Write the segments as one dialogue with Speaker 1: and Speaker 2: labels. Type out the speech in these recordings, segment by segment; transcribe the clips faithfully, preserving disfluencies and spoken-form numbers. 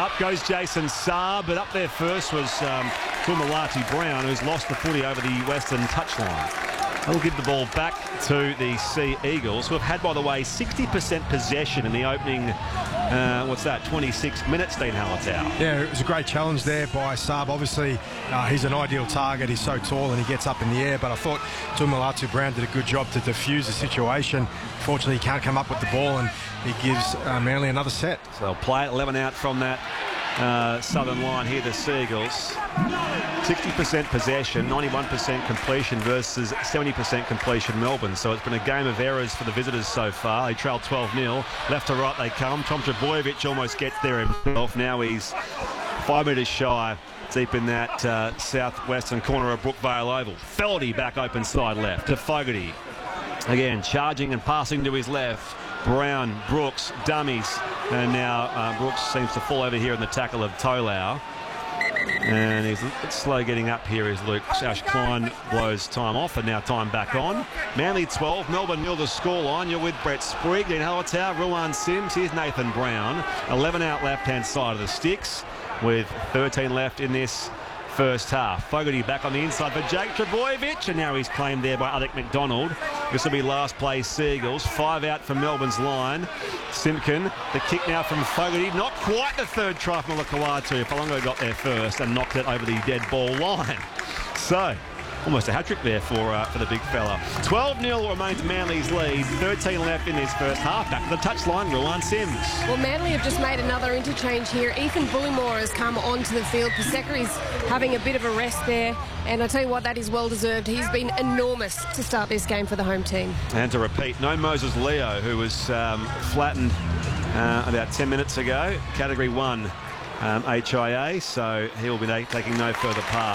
Speaker 1: Up goes Jason Saab, but up there first was um, Tumalati Brown, who's lost the footy over the Western touchline. They'll give the ball back to the Sea Eagles, who have had, by the way, sixty percent possession in the opening, uh, what's that, twenty-six minutes, Dean Hallertau.
Speaker 2: Yeah, it was a great challenge there by Saab. Obviously, uh, he's an ideal target. He's so tall and he gets up in the air, but I thought Tumalatu Brown did a good job to defuse the situation. Fortunately, he can't come up with the ball, and he gives uh, Manly another set.
Speaker 1: So they'll play it, eleven out from that Uh, southern line here, the Seagulls. sixty percent possession, ninety-one percent completion versus seventy percent completion Melbourne. So it's been a game of errors for the visitors so far. They trail twelve nil. Left to right they come. Tom Trbojevic almost gets there himself. Now he's five metres shy, deep in that uh, southwestern corner of Brookvale Oval. Feldy back open side left to Fogarty. Again, charging and passing to his left. Brown, Brooks, dummies, and now uh, Brooks seems to fall over here in the tackle of Tolau. And he's a bit slow getting up here as Luke Ash Klein blows time off, and now time back on. Manly twelve, Melbourne nil the scoreline. You're with Brett Sprigg, Dean Hallertau, Ruan Sims. Here's Nathan Brown. eleven out left-hand side of the sticks with thirteen left in this first half. Fogarty back on the inside for Jake Trbojevic, and now he's claimed there by Alec McDonald. This will be last play Seagulls. Five out from Melbourne's line. Simpkin, the kick now from Fogarty. Not quite the third try from Olakau'atu. Palongo got there first and knocked it over the dead ball line. So, almost a hat-trick there for uh, for the big fella. twelve nil remains Manly's lead. thirteen left in this first half. Back to the touchline, Ruan Sims.
Speaker 3: Well, Manly have just made another interchange here. Ethan Bullimore has come onto the field. Paseka is having a bit of a rest there. And I tell you what, that is well-deserved. He's been enormous to start this game for the home team.
Speaker 1: And to repeat, no Moses Leo, who was um, flattened uh, about ten minutes ago. Category one um, H I A, so he'll be taking no further part.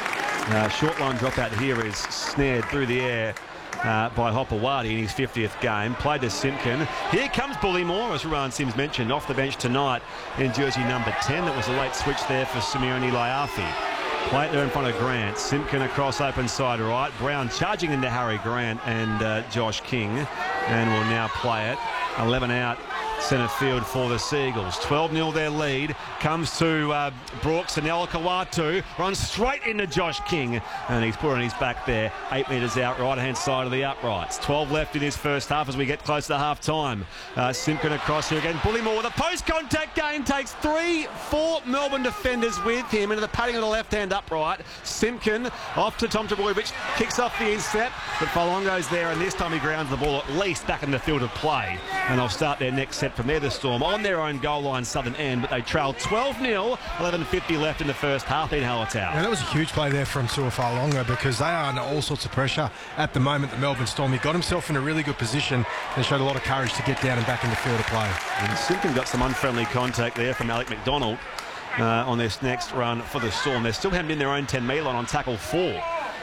Speaker 1: Uh, short line dropout here is snared through the air uh, by Hopewadi in his fiftieth game. Played to Simpkin. Here comes Bullimore, as Ruan Sims mentioned, off the bench tonight in jersey number ten. That was a late switch there for Simeone Laiafi. Play it there in front of Grant. Simpkin across open side right. Brown charging into Harry Grant and uh, Josh King, and will now play it. eleven out centre field for the Seagulls. twelve nil their lead. Comes to uh, Brooks, and Olakau'atu runs straight into Josh King, and he's put on his back there. Eight metres out, right-hand side of the uprights. twelve left in his first half as we get close to half-time. Uh, Simpkin across here again. Bullimore with a post-contact gain. Takes three, four Melbourne defenders with him into the padding of the left-hand upright. Simpkin off to Tom Trbojevic. Kicks off the instep, but Falongo's there, and this time he grounds the ball at least back in the field of play. And they'll start their next set from there, the Storm, on their own goal line, southern end, but they trail twelve nil, eleven fifty left in the first half in Hallertau.
Speaker 2: Yeah, that was a huge play there from Tu'ufailonga, because they are under all sorts of pressure at the moment, the Melbourne Storm. He got himself in a really good position and showed a lot of courage to get down and back in the field of play.
Speaker 1: And Simpkin got some unfriendly contact there from Alec McDonald uh, on this next run for the Storm. They're still having in their own ten metre line on tackle four.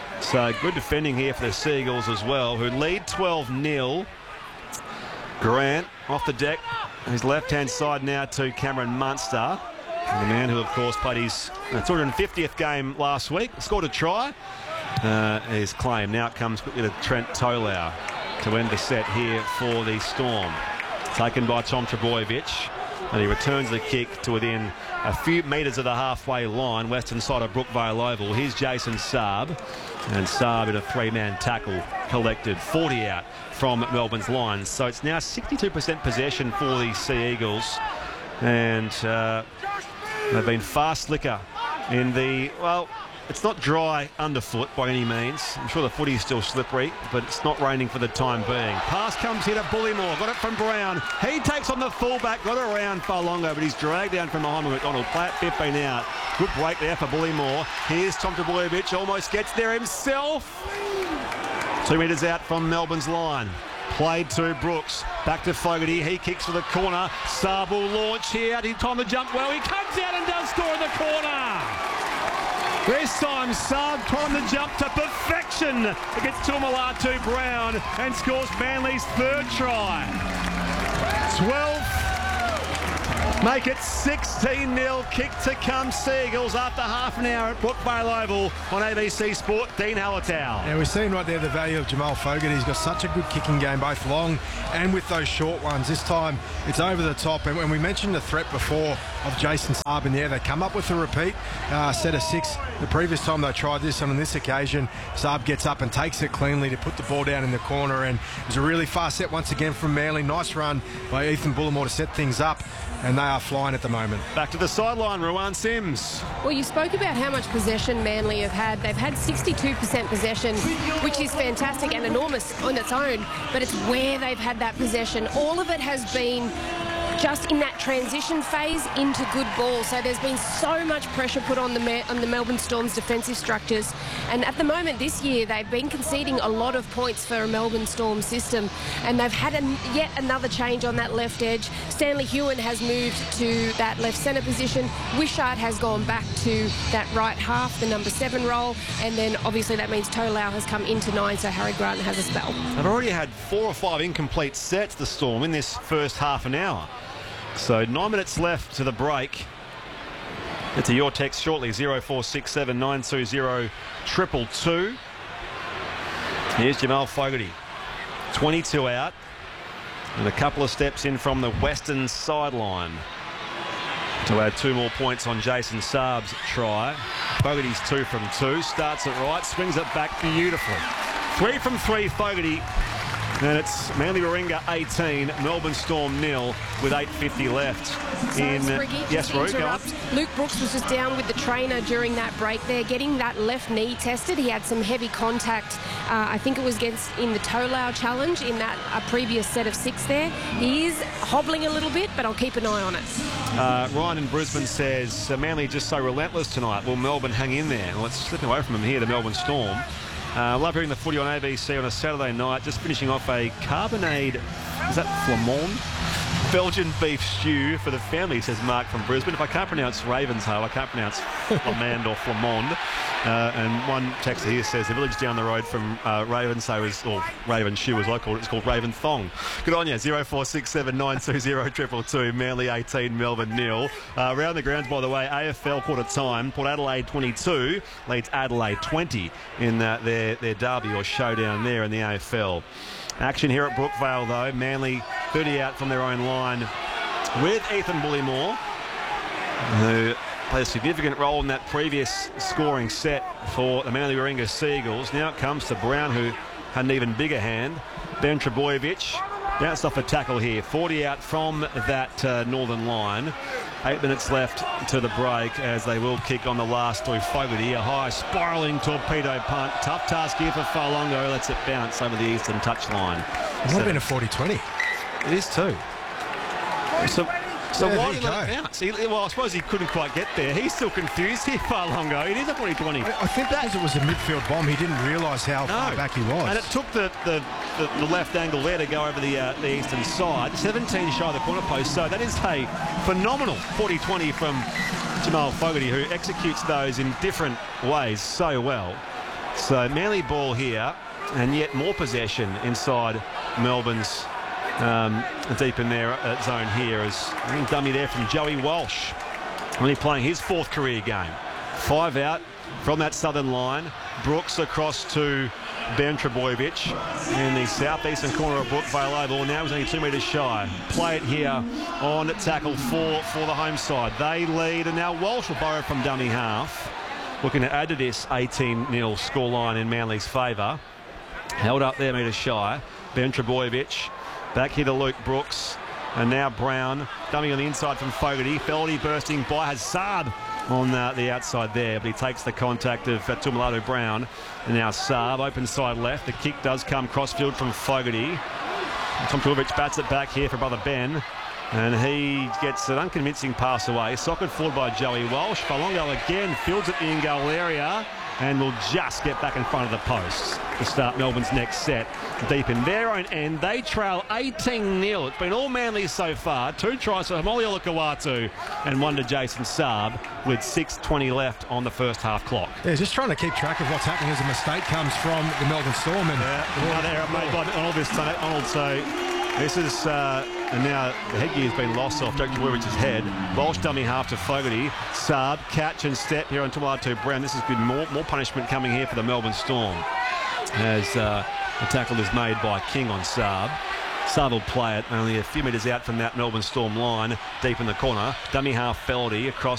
Speaker 1: So good defending here for the Seagulls as well, who lead twelve nil. Grant off the deck, his left-hand side now to Cameron Munster, the man who, of course, played his two hundred fiftieth game last week, scored a try. Uh, his claim. Now it comes quickly to Trent Tolau to end the set here for the Storm. Taken by Tom Trbojevic, and he returns the kick to within a few metres of the halfway line, western side of Brookvale Oval. Here's Jason Saab, and Saab in a three-man tackle collected. forty out from Melbourne's line. So it's now sixty-two percent possession for the Sea Eagles, and uh, they've been far slicker in the, well, it's not dry underfoot by any means. I'm sure the footy's still slippery, but it's not raining for the time being. Pass comes here to Bullimore. Got it from Brown. He takes on the fullback. Got it around Falongo, but he's dragged down from behind McDonald. Play at fifteen out. Good break there for Bullimore. Here's Tom Trbojevic. Almost gets there himself. Two metres out from Melbourne's line. Played to Brooks. Back to Fogarty. He kicks for the corner. Saab will launch here. He timed the jump well. He comes out and does score in the corner. This time, Saab timed the jump to perfection against Tu'umalatu Brown and scores Manly's third try. twelve. Make it sixteen nil. Kick to come Seagulls after half an hour at Brookvale Oval on A B C Sport. Dean Hallertau.
Speaker 2: Yeah, we're seeing right there the value of Jamal Fogarty. He's got such a good kicking game, both long and with those short ones. This time it's over the top, and when we mentioned the threat before of Jason Saab in the air. They come up with a repeat uh, set of six the previous time they tried this, and on this occasion Saab gets up and takes it cleanly to put the ball down in the corner, and it was a really fast set once again from Manly. Nice run by Ethan Bullimore to set things up, and they are flying at the moment.
Speaker 1: Back to the sideline, Ruan Sims.
Speaker 3: Well, you spoke about how much possession Manly have had. They've had sixty-two percent possession, which is fantastic and enormous on its own, but it's where they've had that possession. All of it has been just in that transition phase into good ball. So there's been so much pressure put on the on the Melbourne Storm's defensive structures, and at the moment this year they've been conceding a lot of points for a Melbourne Storm system, and they've had an, yet another change on that left edge. Stanley Hewen has moved to that left centre position. Wishart has gone back to that right half, the number seven role, and then obviously that means Tolau has come into nine, so Harry Grant has a spell.
Speaker 1: They've already had four or five incomplete sets, the Storm, in this first half an hour. So nine minutes left to the break. Get to your text shortly, zero four six seven nine two zero two two. Here's Jamal Fogarty, twenty-two out, and a couple of steps in from the western sideline to add two more points on Jason Saab's try. Fogarty's two from two, starts it right, swings it back beautifully. Three from three, Fogarty. And it's Manly Warringah eighteen, Melbourne Storm nil with eight fifty left. In
Speaker 3: Sorry, Spriggy,
Speaker 1: yes, Ruth, go on.
Speaker 3: Luke Brooks was just down with the trainer during that break there, getting that left knee tested. He had some heavy contact. Uh, I think it was against in the Tolau challenge in that uh, previous set of six there. He is hobbling a little bit, but I'll keep an eye on it.
Speaker 1: Uh, Ryan in Brisbane says, uh, Manly just so relentless tonight. Will Melbourne hang in there? Well, it's slipping away from them here, the Melbourne Storm. Uh, love hearing the footy on A B C on a Saturday night. Just finishing off a Carbonade, is that Flamand? Belgian beef stew for the family, says Mark from Brisbane. If I can't pronounce Ravenshoe, I can't pronounce Flamand or Flamand. Uh, and one texter here says the village down the road from uh, Ravenshoe is, or Ravenshoe as I call it, it's called Raventhong. Good on you, zero four six seven nine two zero two two two. Manly eighteen, Melbourne nil. Uh, around the grounds, by the way, A F L quarter time. Port Adelaide twenty-two leads Adelaide twenty in uh, their, their derby or showdown there in the A F L. Action here at Brookvale, though. Manly thirty out from their own line with Ethan Bullimore, who played a significant role in that previous scoring set for the Manly Warringah Seagulls. Now it comes to Brown, who had an even bigger hand. Ben Trebojevic bounced off a tackle here. forty out from that uh, northern line. Eight minutes left to the break as they will kick on the last through Fogarty. A high spiralling torpedo punt. Tough task here for Falongo. Lets it bounce over the eastern touchline.
Speaker 2: It might have been a forty twenty.
Speaker 1: It is too. So, so
Speaker 2: yeah,
Speaker 1: why did he let it bounce? He, well, I suppose he couldn't quite get there. He's still confused here, Falongo. It is a forty twenty.
Speaker 2: I, I think because it was a midfield bomb, he didn't realise how
Speaker 1: no.
Speaker 2: far back he was.
Speaker 1: And it took the, the, the, the left angle there to go over the, uh, the eastern side. seventeen shy of the corner post. So that is a phenomenal forty twenty from Jamal Fogarty, who executes those in different ways so well. So Manly ball here, and yet more possession inside Melbourne's um, deep in their uh, zone here. As dummy there from Joey Walsh, only playing his fourth career game. Five out from that southern line. Brooks across to Ben Trebojevic in the southeastern corner of Brookvale Oval. Now he's only two metres shy. Play it here on tackle four for the home side. They lead, and now Walsh will borrow from dummy half. Looking to add to this eighteen nil scoreline in Manly's favour. Held up there, metres shy. Ben Trebojevic back here to Luke Brooks. And now Brown, dummy on the inside from Fogarty. Feldy bursting by, has Saab on uh, the outside there, but he takes the contact of uh, Tuimoloau Brown. And now Saab, open side left. The kick does come crossfield from Fogarty. Tom Trbojevic bats it back here for brother Ben. And he gets an unconvincing pass away. Socked forward by Joey Walsh. Falongo again fields it in goal area and will just get back in front of the posts to start Melbourne's next set. Deep in their own end, they trail eighteen nil. It's been all Manly so far. Two tries for Hamoli Olakau'atu and one to Jason Saab with six twenty left on the first half clock.
Speaker 2: Yeah, just trying to keep track of what's happening as a mistake comes from the Melbourne Storm. And
Speaker 1: yeah, there made by Arnold this time. Arnold, so this is, uh, and now the headgear's been lost off Doctor Trbojevich's head. Walsh dummy half to Fogarty. Saab, catch and step here on Tuimoloau Brown. This has been more, more punishment coming here for the Melbourne Storm as uh, the tackle is made by King on Saab. Saab will play it only a few metres out from that Melbourne Storm line, deep in the corner. Dummy half Feldy across